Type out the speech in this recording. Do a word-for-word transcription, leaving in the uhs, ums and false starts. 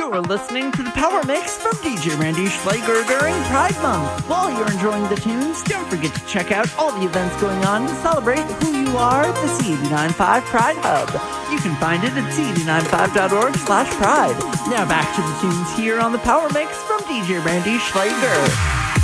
You're listening to the Power Mix from D J Randy Schlager during Pride Month. While you're enjoying the tunes, don't forget to check out all the events going on to celebrate who you are at the C eight ninety-five Pride Hub. You can find it at c eight ninety-five dot org slash pride. Now back to the tunes here on the Power Mix from D J Randy Schlager.